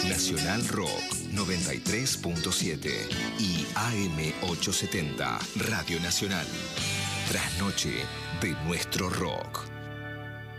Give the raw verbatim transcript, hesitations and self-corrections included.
Nacional Rock noventa y tres punto siete y A M ochocientos setenta Radio Nacional. Trasnoche de nuestro rock.